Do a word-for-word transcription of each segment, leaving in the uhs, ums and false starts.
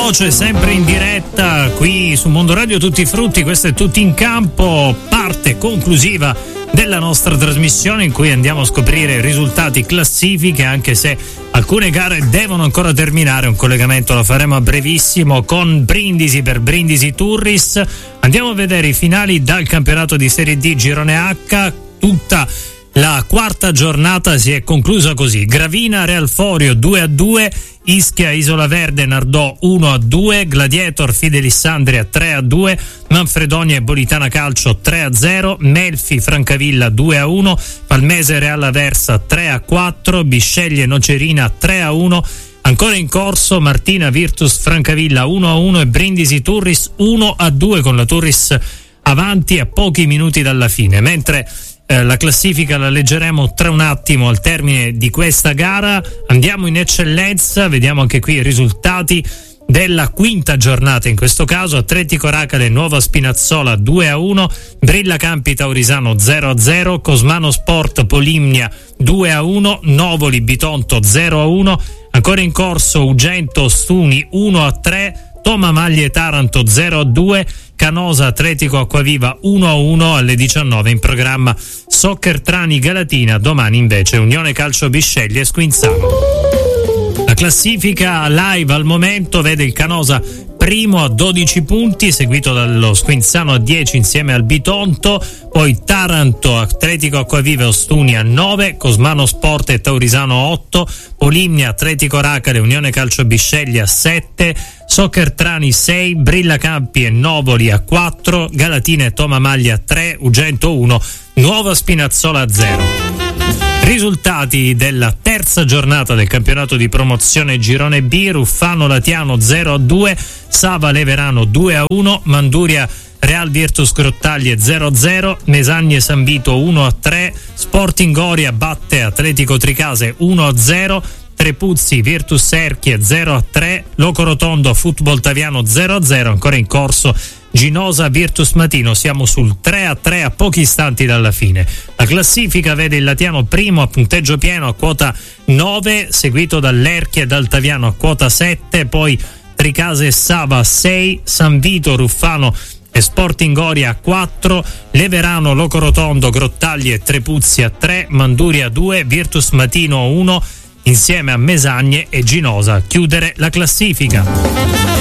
veloce, sempre in diretta qui su Mondo Radio Tutti i Frutti. Questo è Tutti in Campo, parte conclusiva della nostra trasmissione in cui andiamo a scoprire risultati, classifiche, anche se alcune gare devono ancora terminare. Un collegamento lo faremo a brevissimo con Brindisi per Brindisi Turris. Andiamo a vedere i finali dal campionato di Serie D Girone H. Tutta la quarta giornata si è conclusa così: Gravina Realforio due a due, Ischia Isola Verde Nardò uno a due, Gladiator Fidelissandria tre a due, Manfredonia e Bolitana Calcio tre a zero, Melfi Francavilla due a uno, Palmese Real Aversa tre a quattro, Bisceglie Nocerina tre a uno. Ancora in corso Martina Virtus Francavilla uno a uno e Brindisi Turris uno a due, con la Turris avanti a pochi minuti dalla fine, mentre Eh, la classifica la leggeremo tra un attimo al termine di questa gara. Andiamo in eccellenza, vediamo anche qui i risultati della quinta giornata. In questo caso Atletico Racale Nuova Spinazzola due a uno, Brilla Campi Taurisano zero a zero, Cosmano Sport Polimnia due a uno, Novoli Bitonto zero a uno, ancora in corso Ugento Stuni uno a tre, Toma Maglie Taranto zero a due, Canosa Atletico Acquaviva uno a uno. Alle diciannove in programma Soccer Trani Galatina, domani invece Unione Calcio Bisceglie Squinzano. La classifica live al momento vede il Canosa primo a dodici punti, seguito dallo Squinzano a dieci insieme al Bitonto, poi Taranto, Atletico Acquaviva e Ostuni a nove, Cosmano Sport e Taurisano a otto, Polimnia, Atletico Racale, Unione Calcio Bisceglie a sette, Soccer Trani sei, Brilla Campi e Novoli a quattro, Galatina e Toma Maglia a tre, Ugento uno, Nuova Spinazzola a zero. Risultati della terza giornata del campionato di promozione Girone B: Ruffano Latiano zero a due, Sava Leverano due a uno, Manduria Real Virtus Grottaglie zero a zero, Mesagne San Vito uno a tre, Sporting Goria batte Atletico Tricase uno a zero, Trepuzzi Virtus Erchie zero a tre, Locorotondo Football Taviano zero a zero, ancora in corso Ginosa Virtus Matino. Siamo sul tre a tre a pochi istanti dalla fine. La classifica vede il Latiano primo a punteggio pieno a quota nove, seguito dall'Erchia e dal Taviano a quota sette, poi Tricase e Sava a sei, San Vito, Ruffano e Sporting Goria a quattro, Leverano, Locorotondo, Grottaglie e Trepuzzi a tre, Manduria a due, Virtus Matino a uno, insieme a Mesagne e Ginosa a chiudere la classifica.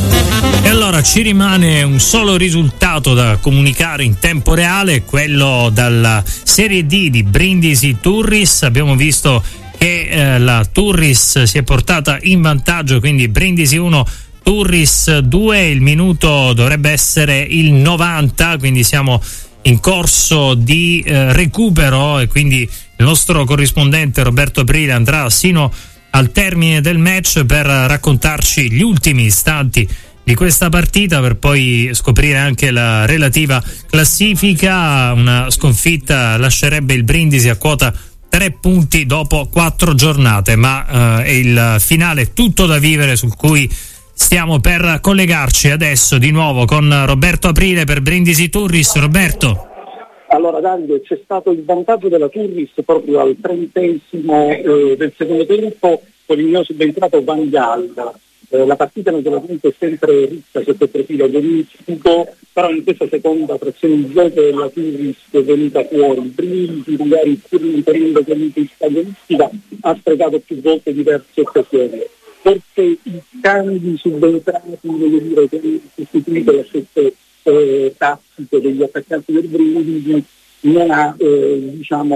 E allora ci rimane un solo risultato da comunicare in tempo reale, quello dalla Serie D di Brindisi Turris. Abbiamo visto che eh, la Turris si è portata in vantaggio, quindi Brindisi uno, Turris due, il minuto dovrebbe essere il novanta, quindi siamo in corso di eh, recupero e quindi il nostro corrispondente Roberto Aprile andrà sino al termine del match per raccontarci gli ultimi istanti di questa partita, per poi scoprire anche la relativa classifica. Una sconfitta lascerebbe il Brindisi a quota tre punti dopo quattro giornate, ma eh, è il finale tutto da vivere, sul cui stiamo per collegarci adesso di nuovo con Roberto Aprile per Brindisi Turris. Roberto. Allora Davide, c'è stato il vantaggio della Turris proprio al trentesimo eh, del secondo tempo con il mio subentrato Van Gaal. Eh, la partita naturalmente è sempre ricca sotto il profilo agonistico, però in questa seconda frazione di gioco la Turris è venuta fuori. Il Brindisi, magari pur imponendo quell'intensità agonistica, ha sprecato più volte diverse occasioni. Forse i cambi subentrati, voglio dire, che hanno sostituito l'assetto eh, tattico degli attaccanti del Brindisi, non ha eh, diciamo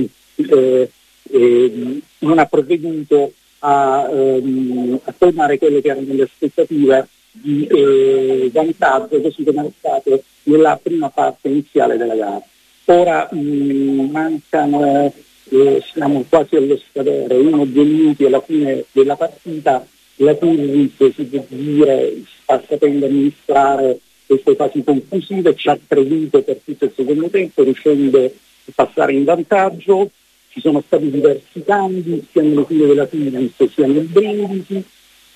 eh, eh, non ha provveduto A, ehm, a colmare quelle che erano le aspettative di eh, vantaggio, così come è stato nella prima parte iniziale della gara. Ora mh, mancano, eh, siamo quasi allo scadere, uno o due minuti alla fine della partita. La Turris, si può dire, sta sapendo amministrare queste fasi conclusive, ci ha creduto per tutto il secondo tempo, riuscendo a passare in vantaggio. Ci sono stati diversi cambi, sia nelle file della Firenze sia nel Brindisi.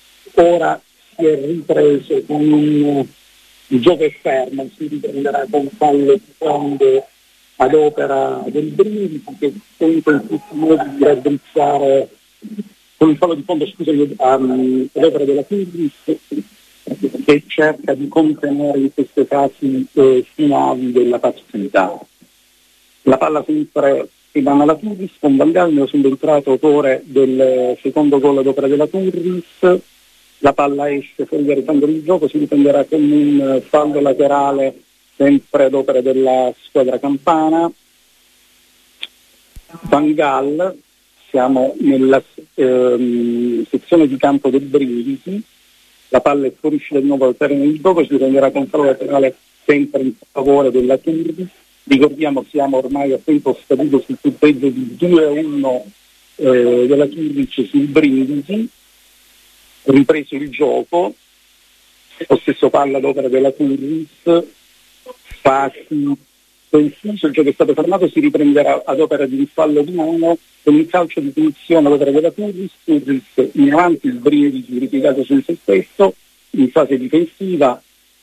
Ora si è ripreso con un il gioco è fermo, si riprenderà con fallo di fondo ad opera del Brindisi, che tenta in tutti i modi di raddrizzare con il fallo di fondo, scusami, um, ad opera della Turris, che cerca di contenere in queste fasi eh, finali della partita. La palla sempre rimane alla Turris, con Van Gaal subentrato autore del secondo gol ad opera della Turris. La palla esce fuori dal rettangolo di gioco, si riprenderà con un fallo laterale sempre ad opera della squadra campana. Van Gaal, siamo nella ehm, sezione di campo del Brindisi, la palla è fuoriuscita di nuovo dal terreno di gioco, si riprenderà con fallo laterale sempre in favore della Turris. Ricordiamo, siamo ormai a tempo scaduto sul punteggio di due a uno eh, della Turris sul Brindisi. Ripreso il gioco, lo stesso palla ad opera della Turris, fasi confuso, il gioco è stato fermato, si riprenderà ad opera di un fallo di mano con un calcio di punizione ad opera della Turris. Turris in avanti, il Brindisi ripiegato su se stesso in fase difensiva.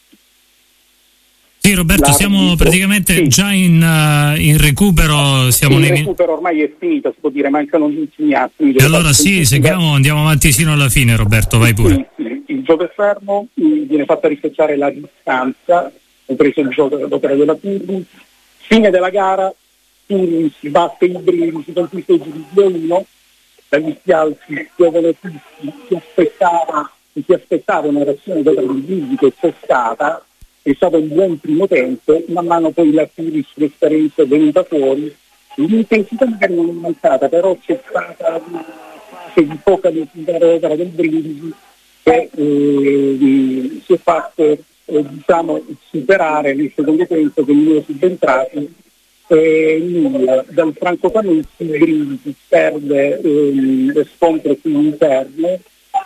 Sì, Roberto, siamo praticamente sì. già in, uh, in recupero. Siamo sì, il nei... recupero ormai è finito, si può dire, mancano gli ultimi attimi. E allora sì, seguiamo, andiamo avanti sino alla fine, Roberto, vai pure. Sì, sì. Il gioco è fermo, viene fatta rispettare la distanza, ho preso il gioco ad della Turris. Fine della gara, Turris batte il Brindisi con il punteggio di due a uno, dagli spialzi dove tutti si aspettava, si aspettava una reazione da del Brindisi che c'è stata. È stato un buon primo tempo, man mano poi la Turris l'esperienza è venuta fuori, l'intensità magari non è mancata, però c'è stata una fase di poca desiderio del Brindisi che eh, si è fatto eh, diciamo superare nel secondo tempo con i due subentrati e nulla. Dal Franco Panuzzi il Brindisi perde eh, lo scontro sull'interno,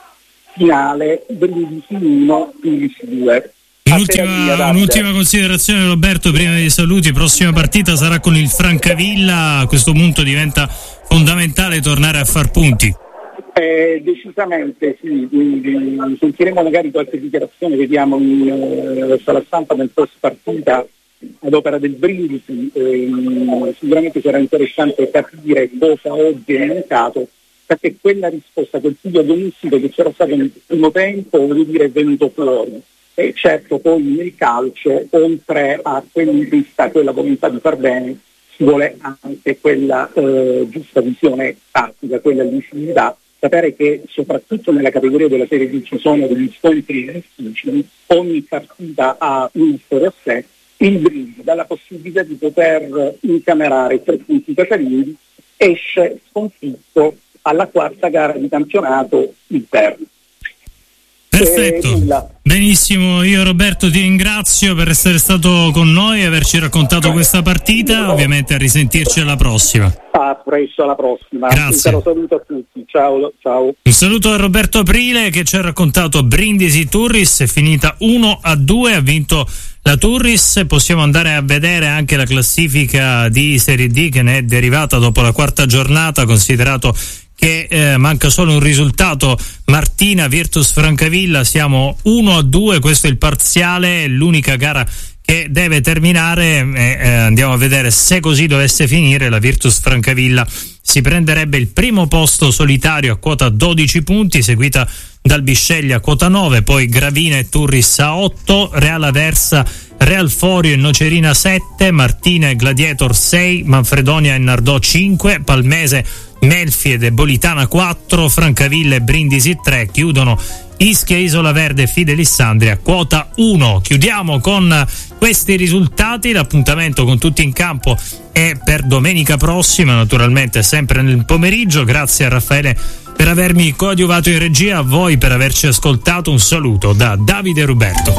finale Brindisi uno, Turris due. Un'ultima, un'ultima considerazione, Roberto, prima dei saluti. Prossima partita sarà con il Francavilla, a questo punto diventa fondamentale tornare a far punti. Eh, decisamente sì, quindi sentiremo magari qualche dichiarazione, vediamo in, eh, sulla stampa nel post partita ad opera del Brindisi. Eh, sicuramente sarà interessante capire cosa oggi è mancato, perché quella risposta, quel figlio agonistico che c'era stato nel primo tempo, voglio dire, è venuto fuori. E certo poi nel calcio, oltre a quell'intensità, quella volontà di far bene, ci vuole anche quella eh, giusta visione tattica, quella lucidità, sapere che soprattutto nella categoria della Serie B ci sono degli scontri difficili, ogni partita ha una storia a sé, il Brindisi dalla possibilità di poter incamerare tre punti casalinghi esce sconfitto alla quarta gara di campionato interno. Perfetto, eh, benissimo, io Roberto ti ringrazio per essere stato con noi e averci raccontato questa partita, ovviamente a risentirci alla prossima. A presto, alla prossima. Grazie. Un saluto a tutti, ciao, ciao. Un saluto a Roberto Aprile che ci ha raccontato Brindisi Turris, è finita uno a due, ha vinto la Turris. Possiamo andare a vedere anche la classifica di Serie D che ne è derivata dopo la quarta giornata, considerato che eh, manca solo un risultato. Martina Virtus Francavilla, siamo uno a due, questo è il parziale, l'unica gara che deve terminare, eh, eh, andiamo a vedere se così dovesse finire. La Virtus Francavilla si prenderebbe il primo posto solitario a quota dodici punti, seguita dal Bisceglie a quota nove, poi Gravina e Turris a otto, Real Aversa, Real Forio e Nocerina sette, Martina e Gladiator sei, Manfredonia e Nardò cinque, Palmese, Melfi ed Ebolitana quattro, Francavilla e Brindisi tre, chiudono Ischia, Isola Verde e Fidelissandria quota uno. Chiudiamo con questi risultati, l'appuntamento con tutti in campo è per domenica prossima, naturalmente sempre nel pomeriggio. Grazie a Raffaele per avermi coadiuvato in regia, a voi per averci ascoltato, un saluto da Davide Ruberto.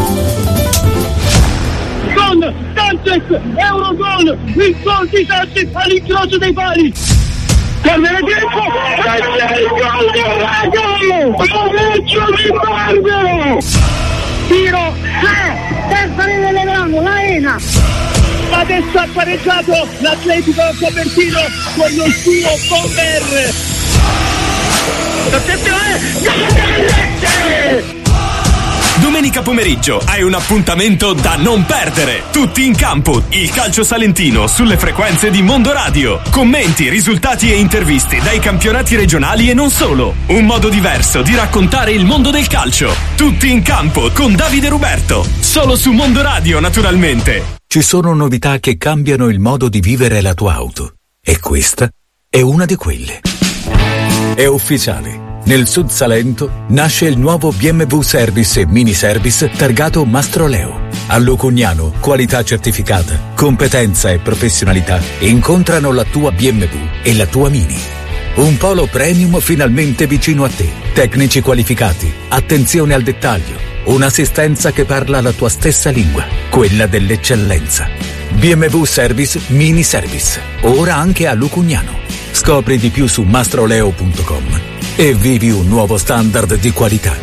Con Sanchez, Eurogol, il gol di Sanchez all'incrocio dei pali. Perdere tempo, e il gol di Rago, pareggio di Barbero. Tiro, eh, terza linea Legrano, la Ena. Adesso ha pareggiato l'Atletico Copertino con lo suo bomber. Attenzione, Domenica domenica pomeriggio hai un appuntamento da non perdere. Tutti in campo, il calcio salentino sulle frequenze di Mondo Radio. Commenti, risultati e interviste dai campionati regionali e non solo. Un modo diverso di raccontare il mondo del calcio. Tutti in campo con Davide Ruberto. Solo su Mondo Radio, naturalmente. Ci sono novità che cambiano il modo di vivere la tua auto. E questa è una di quelle. È ufficiale. Nel Sud Salento nasce il nuovo B M W Service e Mini Service targato Mastroleo. A Lucugnano, qualità certificata, competenza e professionalità incontrano la tua B M W e la tua Mini. Un polo premium finalmente vicino a te, tecnici qualificati, attenzione al dettaglio, un'assistenza che parla la tua stessa lingua, quella dell'eccellenza. B M W Service Mini Service, ora anche a Lucugnano. Scopri di più su mastroleo punto com e vivi un nuovo standard di qualità.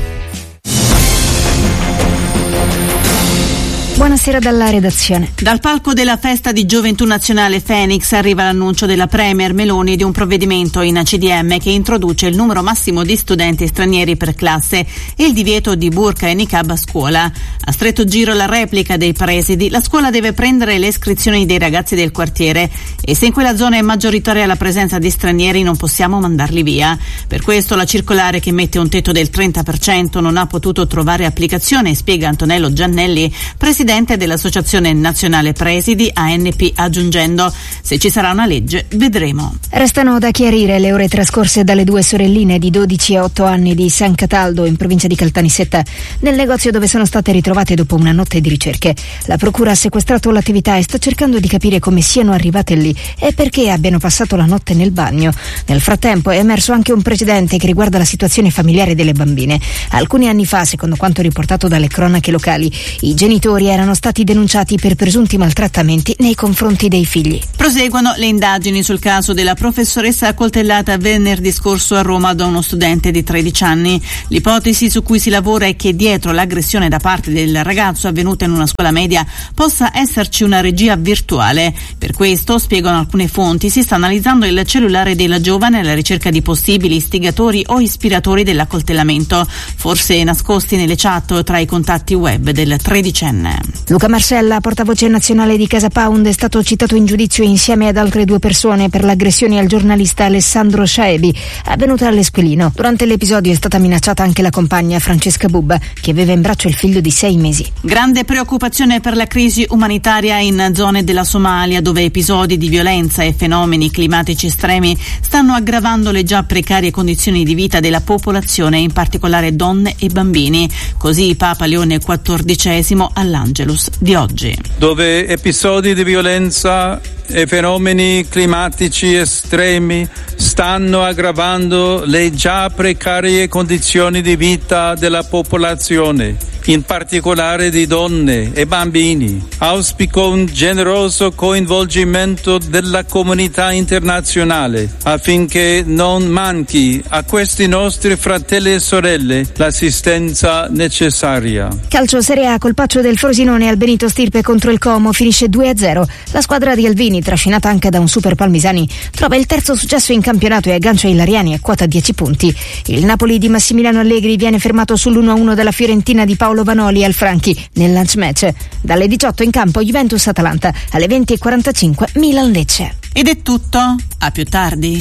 Buonasera dalla redazione. Dal palco della festa di Gioventù Nazionale Phoenix arriva l'annuncio della Premier Meloni di un provvedimento in C D M che introduce il numero massimo di studenti stranieri per classe e il divieto di burqa e niqab a scuola. A stretto giro la replica dei presidi, la scuola deve prendere le iscrizioni dei ragazzi del quartiere e se in quella zona è maggioritaria la presenza di stranieri non possiamo mandarli via. Per questo la circolare che mette un tetto del trenta per cento non ha potuto trovare applicazione, spiega Antonello Giannelli, presidente dell'Associazione Nazionale Presidi A N P, aggiungendo: se ci sarà una legge vedremo. Restano da chiarire le ore trascorse dalle due sorelline di dodici e otto anni di San Cataldo in provincia di Caltanissetta nel negozio dove sono state ritrovate dopo una notte di ricerche. La procura ha sequestrato l'attività e sta cercando di capire come siano arrivate lì e perché abbiano passato la notte nel bagno. Nel frattempo è emerso anche un precedente che riguarda la situazione familiare delle bambine. Alcuni anni fa, secondo quanto riportato dalle cronache locali, i genitori erano stati denunciati per presunti maltrattamenti nei confronti dei figli. Proseguono le indagini sul caso della professoressa accoltellata venerdì scorso a Roma da uno studente di tredici anni. L'ipotesi su cui si lavora è che dietro l'aggressione da parte del ragazzo avvenuta in una scuola media possa esserci una regia virtuale. Per questo, spiegano alcune fonti, si sta analizzando il cellulare della giovane alla ricerca di possibili istigatori o ispiratori dell'accoltellamento, forse nascosti nelle chat tra i contatti web del tredicenne. Luca Marcella, portavoce nazionale di Casa Pound, è stato citato in giudizio insieme ad altre due persone per l'aggressione al giornalista Alessandro Sciaebi, avvenuta all'Esquilino. Durante l'episodio è stata minacciata anche la compagna Francesca Bubba, che aveva in braccio il figlio di sei mesi. Grande preoccupazione per la crisi umanitaria in zone della Somalia, dove episodi di violenza e fenomeni climatici estremi stanno aggravando le già precarie condizioni di vita della popolazione, in particolare donne e bambini. Così Papa Leone quattordicesimo all'Angelus di oggi. Dove episodi di violenza e fenomeni climatici estremi stanno aggravando le già precarie condizioni di vita della popolazione, in particolare di donne e bambini. Auspico un generoso coinvolgimento della comunità internazionale affinché non manchi a questi nostri fratelli e sorelle l'assistenza necessaria. Calcio Serie A, colpaccio del Frosinone al Benito Stirpe contro il Como finisce due a zero. La squadra di Alvini, trascinata anche da un super Palmisani, trova il terzo successo in campionato e aggancia i Lariani a quota dieci punti. Il Napoli di Massimiliano Allegri viene fermato sull'uno a uno dalla Fiorentina di Paolo Vanoli al Franchi nel lunch match. Dalle diciotto in campo Juventus-Atalanta, alle venti e quarantacinque Milan-Lecce. Ed è tutto, a più tardi.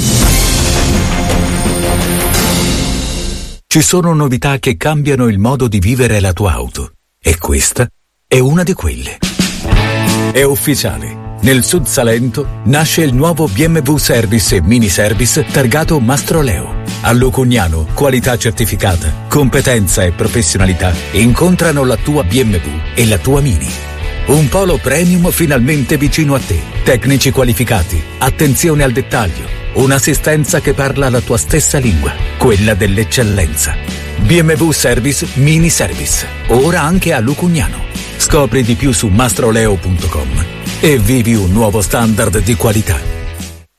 Ci sono novità che cambiano il modo di vivere la tua auto e questa è una di quelle. È ufficiale. Nel Sud Salento nasce il nuovo B M W Service e Mini Service targato Mastroleo. A Lucugnano, qualità certificata, competenza e professionalità incontrano la tua B M W e la tua Mini. Un polo premium finalmente vicino a te, tecnici qualificati, attenzione al dettaglio, un'assistenza che parla la tua stessa lingua, quella dell'eccellenza. B M W Service Mini Service, ora anche a Lucugnano. Scopri di più su mastroleo punto com e vivi un nuovo standard di qualità.